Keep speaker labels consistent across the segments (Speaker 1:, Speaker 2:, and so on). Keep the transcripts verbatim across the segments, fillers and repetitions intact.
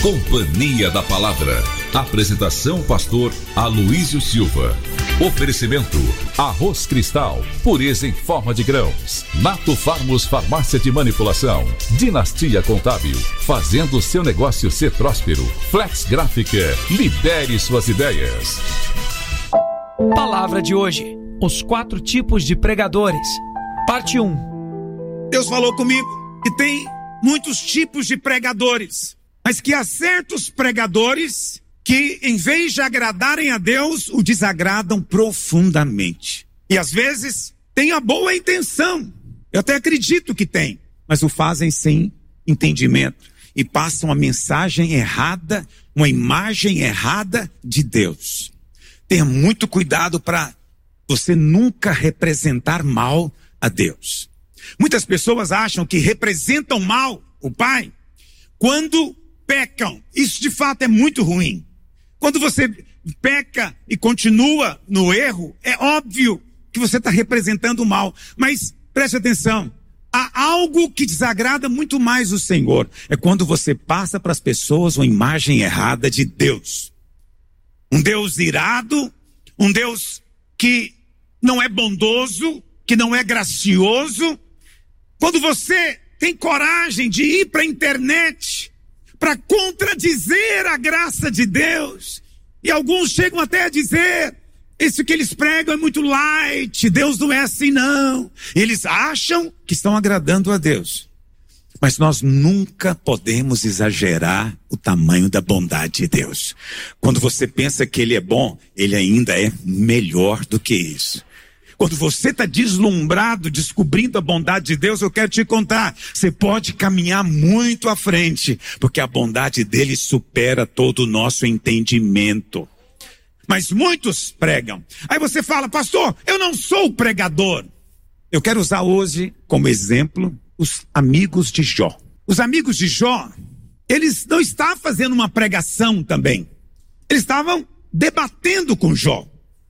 Speaker 1: Companhia da Palavra. Apresentação pastor Aloísio Silva. Oferecimento Arroz Cristal, pureza em forma de grãos. Nato Farmos Farmácia de Manipulação. Dinastia Contábil, fazendo seu negócio ser próspero. Flex Gráfica, lidere suas ideias.
Speaker 2: Palavra de hoje: os quatro tipos de pregadores. Parte um.
Speaker 3: Deus falou comigo que tem muitos tipos de pregadores, mas que há certos pregadores que, em vez de agradarem a Deus, o desagradam profundamente. E às vezes tem a boa intenção, eu até acredito que tem, mas o fazem sem entendimento e passam a mensagem errada, uma imagem errada de Deus. Tenha muito cuidado para você nunca representar mal a Deus. Muitas pessoas acham que representam mal o Pai quando pecam. Isso de fato é muito ruim. Quando você peca e continua no erro, é óbvio que você está representando mal. Mas preste atenção, há algo que desagrada muito mais o Senhor. É quando você passa para as pessoas uma imagem errada de Deus. Um Deus irado, um Deus que não é bondoso, que não é gracioso. Quando você tem coragem de ir para a internet para contradizer a graça de Deus, e alguns chegam até a dizer, isso que eles pregam é muito light, Deus não é assim não. Eles acham que estão agradando a Deus. Mas nós nunca podemos exagerar o tamanho da bondade de Deus. Quando você pensa que Ele é bom, Ele ainda é melhor do que isso. Quando você está deslumbrado, descobrindo a bondade de Deus, eu quero te contar, você pode caminhar muito à frente, porque a bondade dele supera todo o nosso entendimento. Mas muitos pregam. Aí você fala, pastor, eu não sou pregador. Eu quero usar hoje como exemplo os amigos de Jó. Os amigos de Jó, eles não estavam fazendo uma pregação também. Eles estavam debatendo com Jó.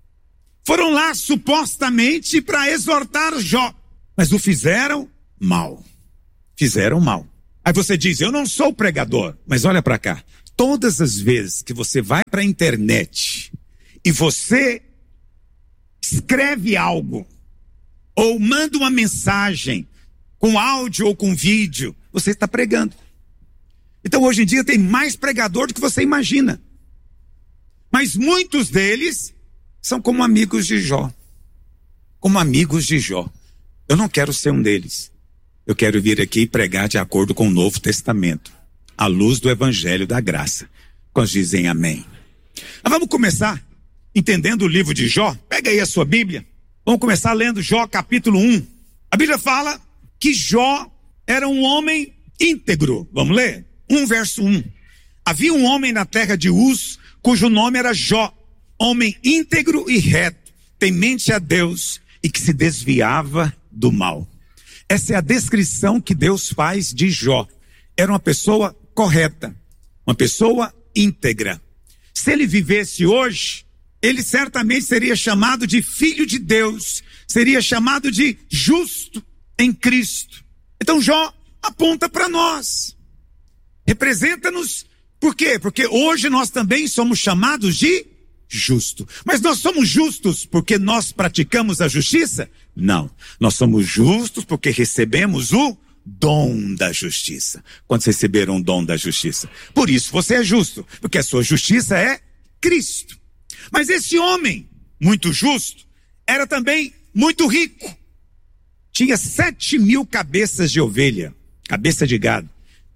Speaker 3: Foram lá supostamente para exortar Jó, mas o fizeram mal. Fizeram mal. Aí você diz, eu não sou pregador, mas olha para cá. Todas as vezes que você vai para a internet e você escreve algo, ou manda uma mensagem, com áudio ou com vídeo, você está pregando. Então hoje em dia tem mais pregador do que você imagina. Mas muitos deles são como amigos de Jó. Como amigos de Jó. Eu não quero ser um deles. Eu quero vir aqui e pregar de acordo com o Novo Testamento, à luz do Evangelho da Graça. Quando dizem amém. Mas vamos começar entendendo o livro de Jó. Pega aí a sua Bíblia. Vamos começar lendo Jó capítulo um. A Bíblia fala que Jó era um homem íntegro. Vamos ler? um verso um. Havia um homem na terra de Uz, cujo nome era Jó. Homem íntegro e reto, temente a Deus e que se desviava do mal. Essa é a descrição que Deus faz de Jó. Era uma pessoa correta, uma pessoa íntegra. Se ele vivesse hoje, ele certamente seria chamado de filho de Deus, seria chamado de justo em Cristo. Então Jó aponta para nós, representa-nos. Por quê? Porque hoje nós também somos chamados de justo. Mas nós somos justos porque nós praticamos a justiça? Não. Nós somos justos porque recebemos o dom da justiça. Quando receberam o dom da justiça? Por isso você é justo, porque a sua justiça é Cristo. Mas esse homem, muito justo, era também muito rico. Tinha sete mil cabeças de ovelha, cabeça de gado.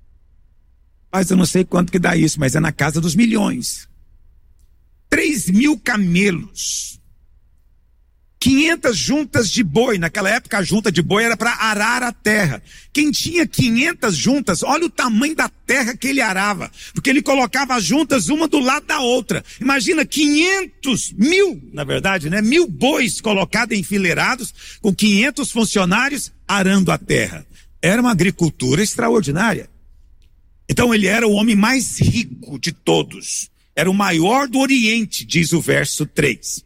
Speaker 3: Mas eu não sei quanto que dá isso, mas é na casa dos milhões. Três mil camelos, quinhentas juntas de boi. Naquela época a junta de boi era para arar a terra. Quem tinha quinhentas juntas, olha o tamanho da terra que ele arava, porque ele colocava as juntas uma do lado da outra. Imagina quinhentos, mil, na verdade, né? Mil bois colocados enfileirados com quinhentos funcionários arando a terra. Era uma agricultura extraordinária. Então ele era o homem mais rico de todos. Era o maior do Oriente, diz o verso três.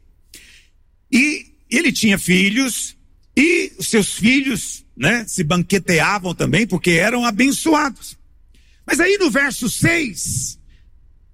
Speaker 3: E ele tinha filhos, e os seus filhos, né, se banqueteavam também, porque eram abençoados. Mas aí no verso seis,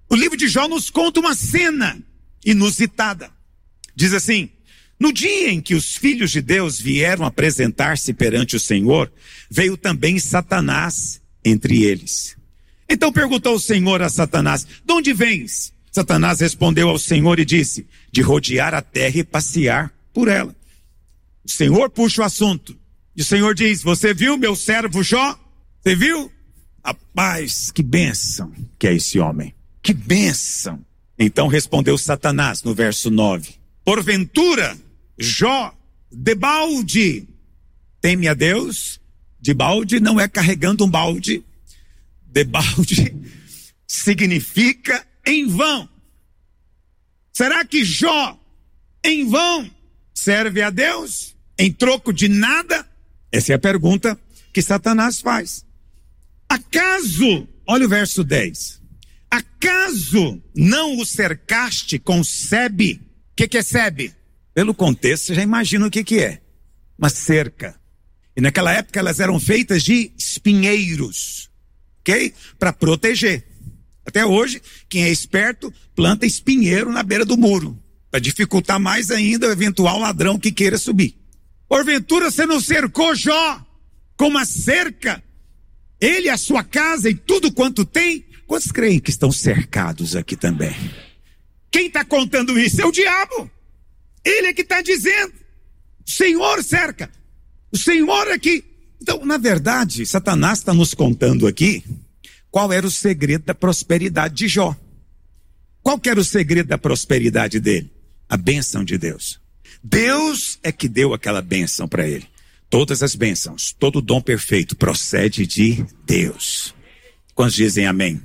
Speaker 3: O livro de Jó nos conta uma cena inusitada. Diz assim: no dia em que os filhos de Deus vieram apresentar-se perante o Senhor, veio também Satanás entre eles. Então perguntou o Senhor a Satanás: de onde vens? Satanás respondeu ao Senhor e disse: de rodear a terra e passear por ela. O Senhor puxa o assunto. E o Senhor diz: você viu meu servo Jó? Você viu? Rapaz, que bênção que é esse homem. Que bênção. Então respondeu Satanás no verso nove: porventura Jó debalde teme a Deus? De balde não é carregando um balde. Debalde significa em vão. Será que Jó em vão serve a Deus em troco de nada? Essa é a pergunta que Satanás faz. Acaso, olha o verso dez, acaso não o cercaste com sebe? O que, que é sebe? Pelo contexto você já imagina o que, que é. Uma cerca. E naquela época elas eram feitas de espinheiros, ok? Para proteger. Até hoje, quem é esperto planta espinheiro na beira do muro, para dificultar mais ainda o eventual ladrão que queira subir. Porventura você não cercou Jó com uma cerca? Ele, a sua casa e tudo quanto tem? Quantos creem que estão cercados aqui também? Quem está contando isso? É o diabo. Ele é que está dizendo. O Senhor cerca. O Senhor é que... Então, na verdade, Satanás está nos contando aqui qual era o segredo da prosperidade de Jó. Qual que era o segredo da prosperidade dele? A bênção de Deus. Deus é que deu aquela bênção para ele. Todas as bênçãos, todo o dom perfeito procede de Deus. Quantos dizem amém?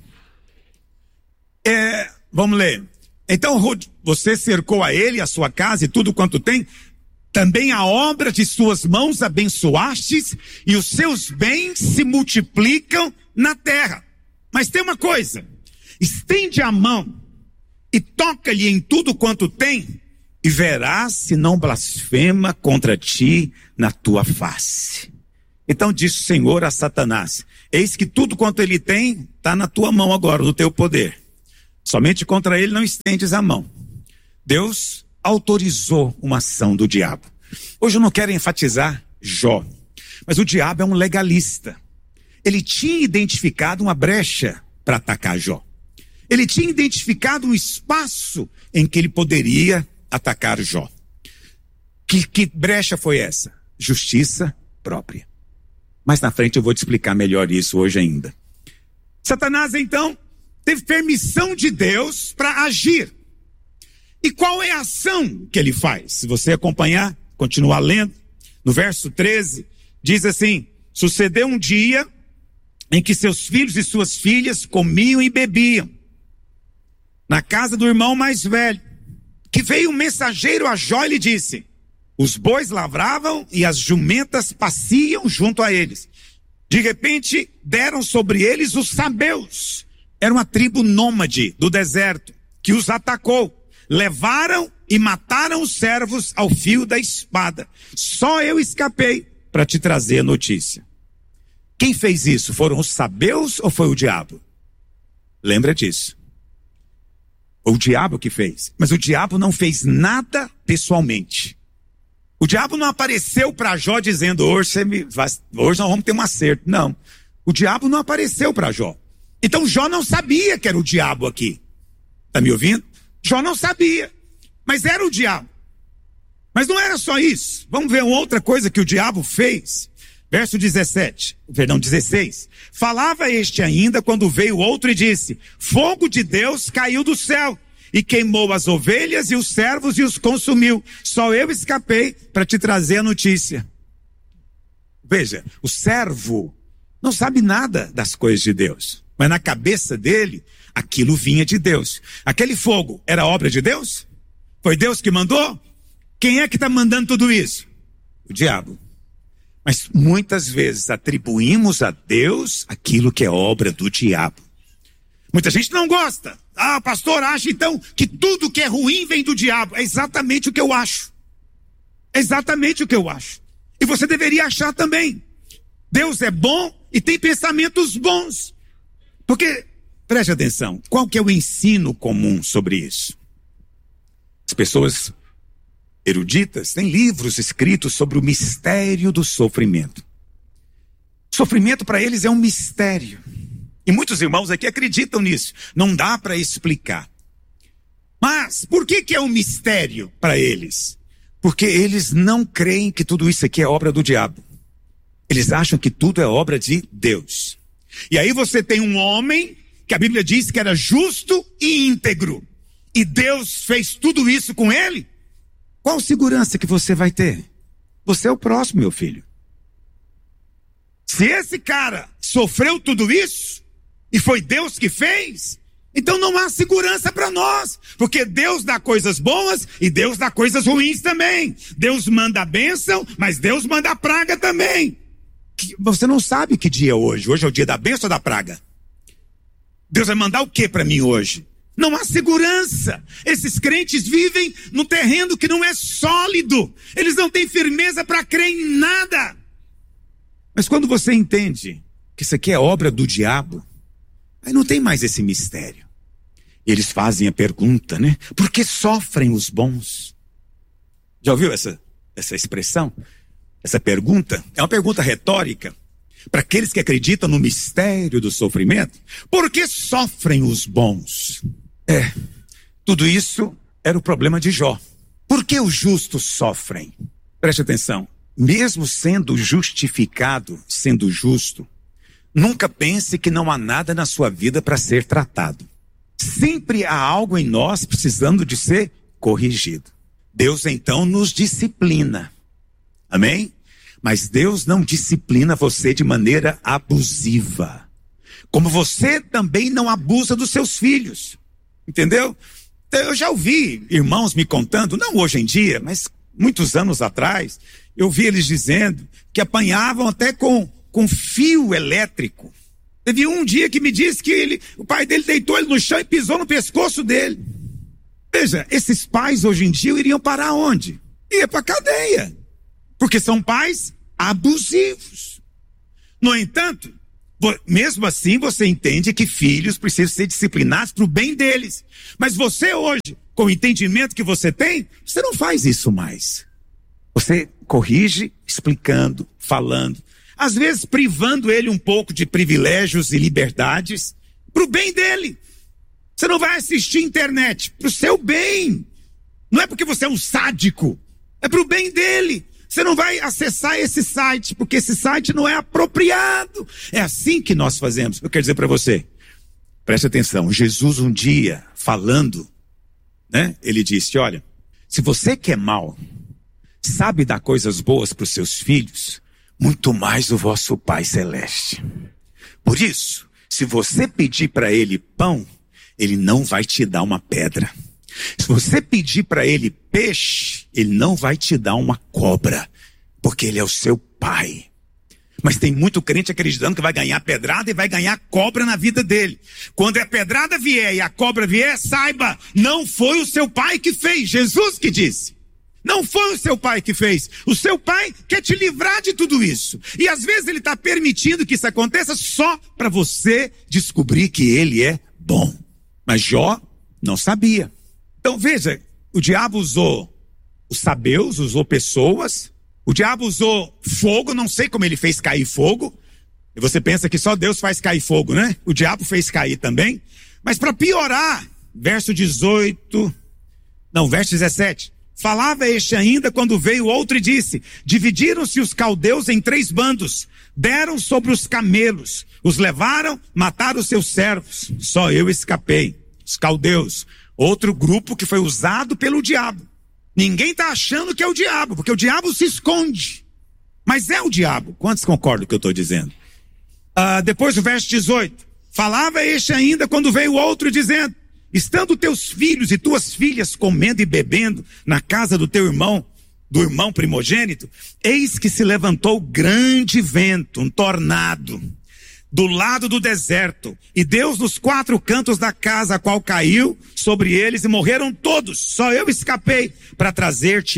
Speaker 3: É, vamos ler. Então você cercou a ele, a sua casa e tudo quanto tem. Também a obra de suas mãos abençoastes e os seus bens se multiplicam na terra. Mas tem uma coisa, estende a mão e toca-lhe em tudo quanto tem e verás se não blasfema contra ti na tua face. Então disse o Senhor a Satanás: eis que tudo quanto ele tem está na tua mão agora, no teu poder. Somente contra ele não estendes a mão. Deus autorizou uma ação do diabo. Hoje eu não quero enfatizar Jó, mas o diabo é um legalista. Ele tinha identificado uma brecha para atacar Jó. Ele tinha identificado um espaço em que ele poderia atacar Jó. Que, que brecha foi essa? Justiça própria. Mais na frente eu vou te explicar melhor isso hoje ainda. Satanás então teve permissão de Deus para agir. E qual é a ação que ele faz? Se você acompanhar, continuar lendo, no verso treze, diz assim: sucedeu um dia em que seus filhos e suas filhas comiam e bebiam na casa do irmão mais velho, que veio um mensageiro a Jó e lhe disse: os bois lavravam e as jumentas pasciam junto a eles. De repente deram sobre eles os sabeus. Era uma tribo nômade do deserto que os atacou. Levaram e mataram os servos ao fio da espada. Só eu escapei para te trazer a notícia. Quem fez isso? Foram os sabeus ou foi o diabo? Lembra disso. O diabo que fez. Mas o diabo não fez nada pessoalmente. O diabo não apareceu para Jó dizendo: hoje, você me vai, hoje nós vamos ter um acerto. Não. O diabo não apareceu para Jó. Então Jó não sabia que era o diabo aqui. Está me ouvindo? Jó não sabia. Mas era o diabo. Mas não era só isso. Vamos ver uma outra coisa que o diabo fez. Verso dezessete, perdão, dezesseis. Falava este ainda quando veio outro e disse: fogo de Deus caiu do céu e queimou as ovelhas e os servos e os consumiu. Só eu escapei para te trazer a notícia. Veja, o servo não sabe nada das coisas de Deus, mas na cabeça dele, aquilo vinha de Deus. Aquele fogo era obra de Deus? Foi Deus que mandou? Quem é que está mandando tudo isso? O diabo. Mas muitas vezes atribuímos a Deus aquilo que é obra do diabo. Muita gente não gosta. Ah, pastor, acha então que tudo que é ruim vem do diabo. É exatamente o que eu acho. É exatamente o que eu acho. E você deveria achar também. Deus é bom e tem pensamentos bons. Porque, Preste atenção, qual que é o ensino comum sobre isso? As pessoas eruditas têm livros escritos sobre o mistério do sofrimento. Sofrimento para eles é um mistério. E muitos irmãos aqui acreditam nisso. Não dá para explicar. Mas por que que é um mistério para eles? Porque eles não creem que tudo isso aqui é obra do diabo. Eles acham que tudo é obra de Deus. E aí você tem um homem que a Bíblia diz que era justo e íntegro. E Deus fez tudo isso com ele. Qual segurança que você vai ter? Você é o próximo, meu filho. Se esse cara sofreu tudo isso, e foi Deus que fez, então não há segurança para nós, porque Deus dá coisas boas e Deus dá coisas ruins também. Deus manda a bênção, mas Deus manda a praga também. Você não sabe que dia é hoje. Hoje é o dia da bênção ou da praga? Deus vai mandar o que para mim hoje? Não há segurança. Esses crentes vivem num terreno que não é sólido. Eles não têm firmeza para crer em nada. Mas quando você entende que isso aqui é obra do diabo, aí não tem mais esse mistério. E eles fazem a pergunta, né? Por que sofrem os bons? Já ouviu essa, essa expressão? Essa pergunta? É uma pergunta retórica para aqueles que acreditam no mistério do sofrimento. Por que sofrem os bons? É, tudo isso era o problema de Jó. Por que os justos sofrem? Preste atenção. Mesmo sendo justificado, sendo justo, nunca pense que não há nada na sua vida para ser tratado. Sempre há algo em nós precisando de ser corrigido. Deus então nos disciplina. Amém? Mas Deus não disciplina você de maneira abusiva. Como você também não abusa dos seus filhos. Entendeu? Eu já ouvi irmãos me contando, não hoje em dia, mas muitos anos atrás, eu vi eles dizendo que apanhavam até com, com fio elétrico. Teve um dia que me disse que ele, o pai dele deitou ele no chão e pisou no pescoço dele. Veja, esses pais hoje em dia iriam parar onde? Ia para cadeia. Porque são pais abusivos. No entanto, mesmo assim você entende que filhos precisam ser disciplinados para o bem deles. Mas você hoje, com o entendimento que você tem, você não faz isso mais. Você corrige explicando, falando, às vezes privando ele um pouco de privilégios e liberdades para o bem dele. Você não vai assistir internet para o seu bem. Não é porque você é um sádico, é para o bem dele. Você não vai acessar esse site, porque esse site não é apropriado. É assim que nós fazemos. Eu quero dizer para você, preste atenção, Jesus um dia, falando, né, ele disse, olha, se você que é mau, sabe dar coisas boas para os seus filhos, muito mais o vosso Pai Celeste. Por isso, se você pedir para ele pão, ele não vai te dar uma pedra. Se você pedir para ele peixe, ele não vai te dar uma cobra, porque ele é o seu pai. Mas tem muito crente acreditando que vai ganhar pedrada e vai ganhar cobra na vida dele. Quando a pedrada vier e a cobra vier, saiba, não foi o seu pai que fez, Jesus que disse. Não foi o seu pai que fez. O seu pai quer te livrar de tudo isso. E às vezes ele está permitindo que isso aconteça só para você descobrir que ele é bom. Mas Jó não sabia. Então veja, o diabo usou os sabeus, usou pessoas. O diabo usou fogo, não sei como ele fez cair fogo. E você pensa que só Deus faz cair fogo, né? O diabo fez cair também. Mas para piorar, verso dezoito, não, verso dezessete. Falava este ainda quando veio outro e disse, dividiram-se os caldeus em três bandos, deram sobre os camelos, os levaram, mataram os seus servos, só eu escapei. Os caldeus, outro grupo que foi usado pelo diabo. Ninguém está achando que é o diabo, porque o diabo se esconde. Mas é o diabo. Quantos concordam com o que eu estou dizendo? Ah, depois do verso dezoito. Falava este ainda quando veio outro dizendo, estando teus filhos e tuas filhas comendo e bebendo na casa do teu irmão, do irmão primogênito, eis que se levantou grande vento, um tornado, do lado do deserto, e Deus nos quatro cantos da casa, a qual caiu sobre eles e morreram todos, só eu escapei para trazer-te a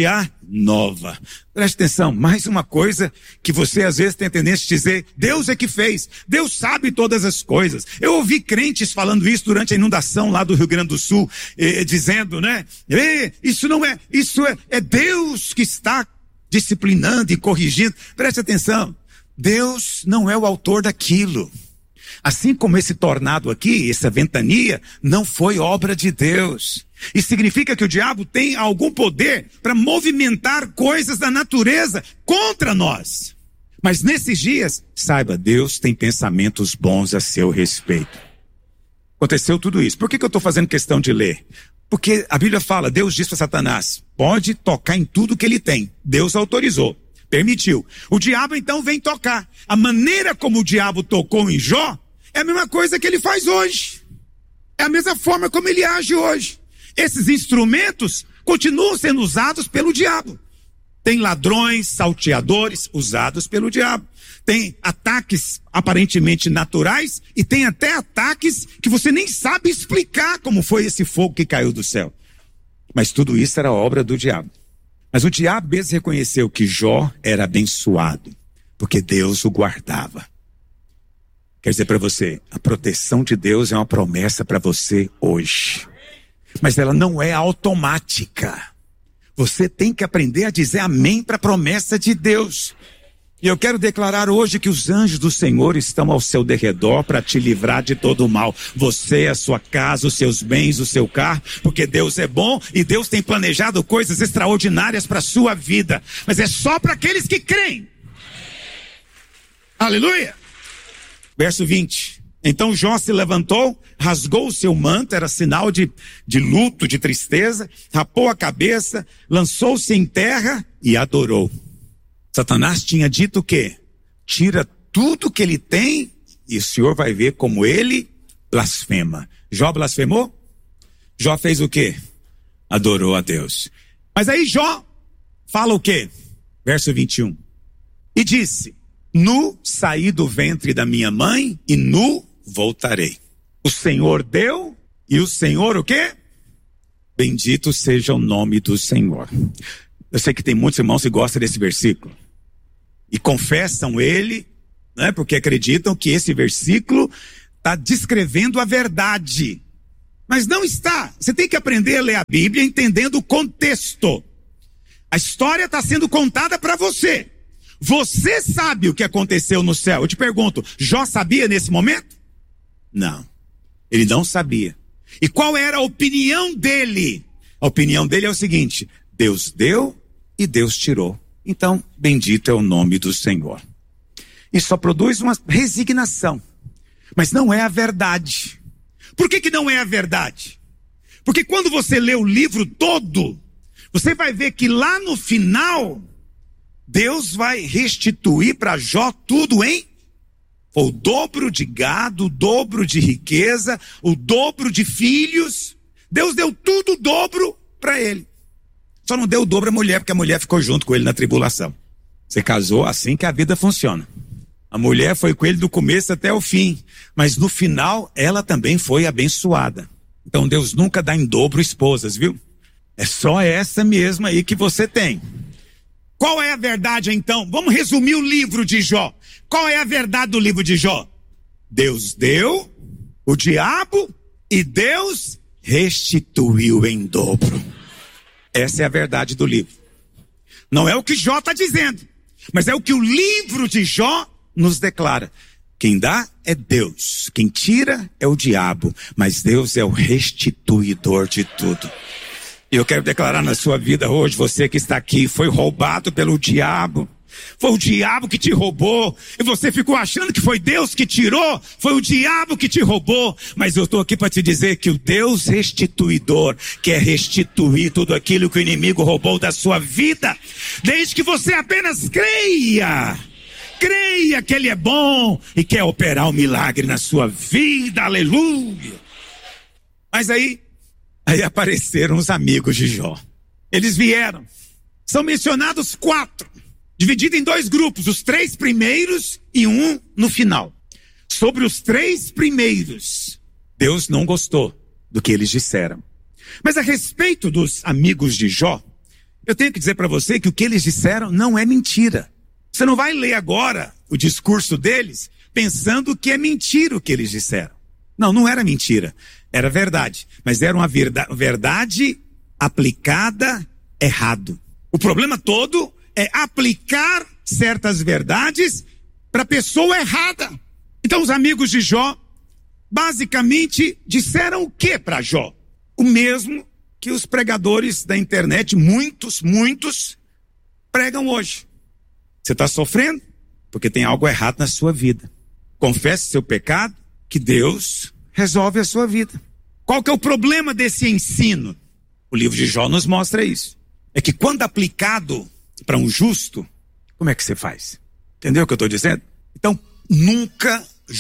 Speaker 3: nova. Preste atenção, mais uma coisa que você às vezes tem tendência a dizer, Deus é que fez, Deus sabe todas as coisas. Eu ouvi crentes falando isso durante a inundação lá do Rio Grande do Sul, eh, dizendo, né, eh, isso não é, isso é, é Deus que está disciplinando e corrigindo. Preste atenção, Deus não é o autor daquilo. Assim como esse tornado aqui, essa ventania, não foi obra de Deus. Isso significa que o diabo tem algum poder para movimentar coisas da natureza contra nós. Mas nesses dias, saiba, Deus tem pensamentos bons a seu respeito. Aconteceu tudo isso. Por que que eu estou fazendo questão de ler? Porque a Bíblia fala, Deus diz para Satanás, pode tocar em tudo que ele tem. Deus autorizou, permitiu. O diabo então vem tocar. A maneira como o diabo tocou em Jó, é a mesma coisa que ele faz hoje. É a mesma forma como ele age hoje. Esses instrumentos continuam sendo usados pelo diabo. Tem ladrões, salteadores usados pelo diabo. Tem ataques aparentemente naturais e tem até ataques que você nem sabe explicar como foi esse fogo que caiu do céu. Mas tudo isso era obra do diabo. Mas o diabo mesmo reconheceu que Jó era abençoado, porque Deus o guardava. Quer dizer para você, a proteção de Deus é uma promessa para você hoje. Mas ela não é automática. Você tem que aprender a dizer amém para a promessa de Deus. E eu quero declarar hoje que os anjos do Senhor estão ao seu derredor para te livrar de todo o mal. Você, a sua casa, os seus bens, o seu carro, porque Deus é bom e Deus tem planejado coisas extraordinárias para a sua vida. Mas é só para aqueles que creem. Aleluia! Verso vinte. Então Jó se levantou, rasgou o seu manto, era sinal de, de luto, de tristeza, rapou a cabeça, lançou-se em terra e adorou. Satanás tinha dito o quê? Tira tudo que ele tem e o Senhor vai ver como ele blasfema. Jó blasfemou? Jó fez o quê? Adorou a Deus. Mas aí Jó fala o quê? Verso vinte e um. E disse, nu saí do ventre da minha mãe e nu voltarei. O Senhor deu e o Senhor o quê? Bendito seja o nome do Senhor. Eu sei que tem muitos irmãos que gostam desse versículo e confessam ele, né, porque acreditam que esse versículo está descrevendo a verdade. Mas não está. Você tem que aprender a ler a Bíblia entendendo o contexto. A história está sendo contada para você. Você sabe o que aconteceu no céu. Eu te pergunto, Jó sabia nesse momento? Não, ele não sabia. E qual era a opinião dele? A opinião dele é o seguinte, Deus deu e Deus tirou. Então, bendito é o nome do Senhor. Isso só produz uma resignação, mas não é a verdade. Por que que não é a verdade? Porque quando você lê o livro todo, você vai ver que lá no final, Deus vai restituir para Jó tudo em o dobro de gado, o dobro de riqueza, o dobro de filhos. Deus deu tudo o dobro para ele. Só não deu o dobro à mulher, porque a mulher ficou junto com ele na tribulação. Você casou, assim que a vida funciona. A mulher foi com ele do começo até o fim, mas no final ela também foi abençoada. Então Deus nunca dá em dobro esposas, viu? É só essa mesma aí que você tem. Qual é a verdade então? Vamos resumir o livro de Jó. Qual é a verdade do livro de Jó? Deus deu, o diabo e Deus restituiu em dobro. Essa é a verdade do livro. Não é o que Jó está dizendo, mas é o que o livro de Jó nos declara. Quem dá é Deus, quem tira é o diabo, mas Deus é o restituidor de tudo. E eu quero declarar na sua vida hoje, você que está aqui, foi roubado pelo diabo. Foi o diabo que te roubou, e você ficou achando que foi Deus que tirou, foi o diabo que te roubou, mas eu estou aqui para te dizer que o Deus restituidor quer restituir tudo aquilo que o inimigo roubou da sua vida, desde que você apenas creia, creia que Ele é bom e quer operar um milagre na sua vida, aleluia. Mas aí, aí apareceram os amigos de Jó, eles vieram, são mencionados quatro, dividido em dois grupos, os três primeiros e um no final. Sobre os três primeiros, Deus não gostou do que eles disseram. Mas a respeito dos amigos de Jó, eu tenho que dizer para você que o que eles disseram não é mentira. Você não vai ler agora o discurso deles pensando que é mentira o que eles disseram. Não, não era mentira. Era verdade. Mas era uma verdade aplicada errado. O problema todo é aplicar certas verdades para a pessoa errada. Então os amigos de Jó basicamente disseram o que para Jó? O mesmo que os pregadores da internet, muitos, muitos, pregam hoje. Você está sofrendo? Porque tem algo errado na sua vida. Confesse seu pecado, que Deus resolve a sua vida. Qual que é o problema desse ensino? O livro de Jó nos mostra isso. É que quando aplicado para um justo, como é que você faz? Entendeu o que eu estou dizendo? Então, nunca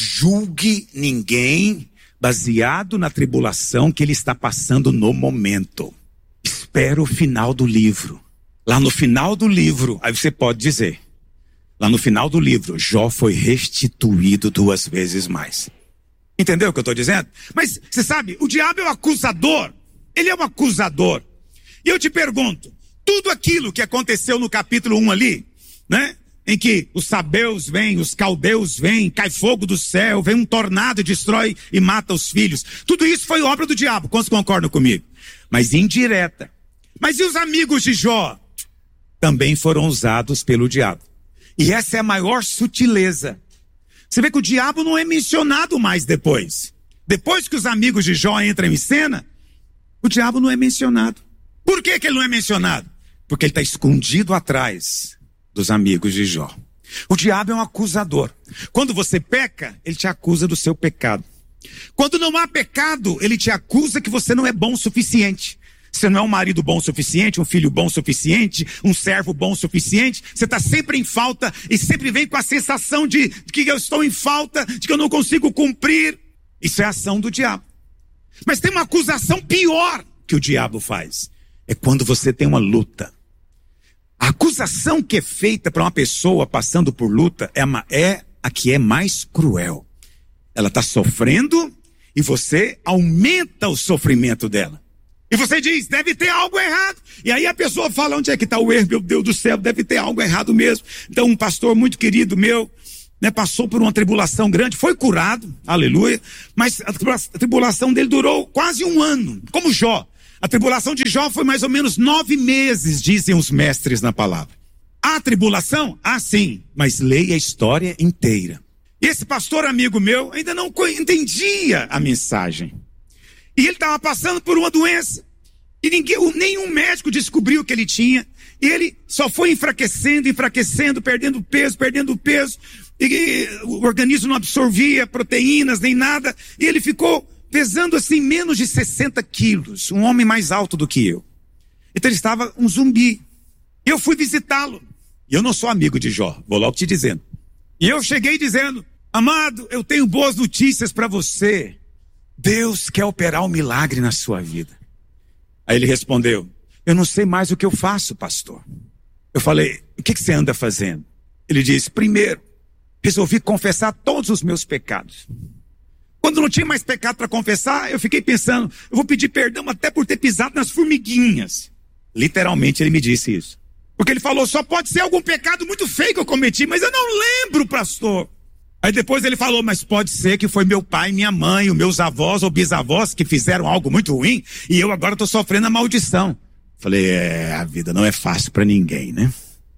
Speaker 3: julgue ninguém baseado na tribulação que ele está passando no momento. Espera o final do livro. Lá no final do livro, aí você pode dizer, lá no final do livro, Jó foi restituído duas vezes mais. Entendeu o que eu estou dizendo? Mas, você sabe, o diabo é o acusador. Ele é um acusador. E eu te pergunto, tudo aquilo que aconteceu no capítulo um ali, né? Em que os sabeus vêm, os caldeus vêm, cai fogo do céu, vem um tornado e destrói e mata os filhos. Tudo isso foi obra do diabo, quantos concordam comigo? Mas indireta. Mas e os amigos de Jó? Também foram usados pelo diabo. E essa é a maior sutileza. Você vê que o diabo não é mencionado mais depois. Depois que os amigos de Jó entram em cena, o diabo não é mencionado. Por que que ele não é mencionado? Porque ele está escondido atrás dos amigos de Jó. O diabo é um acusador. Quando você peca, ele te acusa do seu pecado. Quando não há pecado, ele te acusa que você não é bom o suficiente. Você não é um marido bom o suficiente, um filho bom o suficiente, um servo bom o suficiente. Você está sempre em falta e sempre vem com a sensação de, de que eu estou em falta, de que eu não consigo cumprir. Isso é a ação do diabo. Mas tem uma acusação pior que o diabo faz. É quando você tem uma luta. A acusação que é feita para uma pessoa passando por luta é, uma, é a que é mais cruel. Ela está sofrendo e você aumenta o sofrimento dela. E você diz, deve ter algo errado. E aí a pessoa fala, onde é que está o erro? Meu Deus do céu, deve ter algo errado mesmo. Então um pastor muito querido meu, né, passou por uma tribulação grande, foi curado, aleluia. Mas a tribulação dele durou quase um ano, como Jó. A tribulação de Jó foi mais ou menos nove meses, dizem os mestres na palavra. A tribulação? Ah, sim, mas leia a história inteira. E esse pastor amigo meu ainda não entendia a mensagem. E ele estava passando por uma doença. E ninguém, nenhum médico descobriu o que ele tinha. E ele só foi enfraquecendo, enfraquecendo, perdendo peso, perdendo peso. E, e o organismo não absorvia proteínas nem nada. E ele ficou pesando assim menos de sessenta quilos. Um homem mais alto do que eu. Então ele estava um zumbi. E eu fui visitá-lo. E eu não sou amigo de Jó, vou logo te dizendo. E eu cheguei dizendo, amado, eu tenho boas notícias para você. Deus quer operar um milagre na sua vida. Aí ele respondeu, eu não sei mais o que eu faço, pastor. Eu falei, o que, que você anda fazendo? Ele disse, primeiro, resolvi confessar todos os meus pecados. Quando não tinha mais pecado para confessar, eu fiquei pensando, eu vou pedir perdão até por ter pisado nas formiguinhas. Literalmente ele me disse isso. Porque ele falou, só pode ser algum pecado muito feio que eu cometi, mas eu não lembro, pastor. Aí depois ele falou, mas pode ser que foi meu pai, minha mãe, os meus avós ou bisavós que fizeram algo muito ruim e eu agora estou sofrendo a maldição. Falei, é, a vida não é fácil para ninguém, né?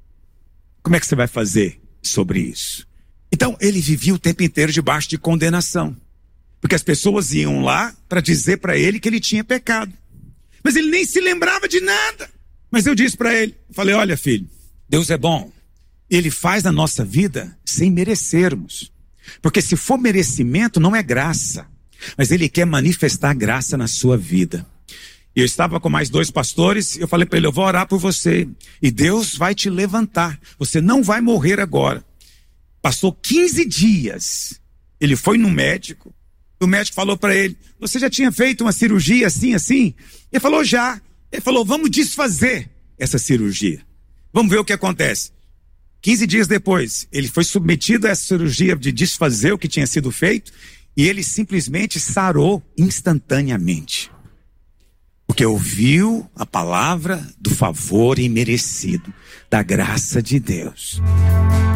Speaker 3: Como é que você vai fazer sobre isso? Então ele vivia o tempo inteiro debaixo de condenação. Porque as pessoas iam lá para dizer para ele que ele tinha pecado. Mas ele nem se lembrava de nada. Mas eu disse para ele, falei, olha filho, Deus é bom. Ele faz na nossa vida sem merecermos. Porque se for merecimento, não é graça. Mas ele quer manifestar graça na sua vida. E eu estava com mais dois pastores, e eu falei para ele, eu vou orar por você. E Deus vai te levantar. Você não vai morrer agora. Passou quinze dias. Ele foi no médico. O médico falou para ele, você já tinha feito uma cirurgia assim, assim? Ele falou, já. Ele falou, vamos desfazer essa cirurgia. Vamos ver o que acontece. quinze dias depois, ele foi submetido a essa cirurgia de desfazer o que tinha sido feito e ele simplesmente sarou instantaneamente. Porque ouviu a palavra do favor imerecido, da graça de Deus.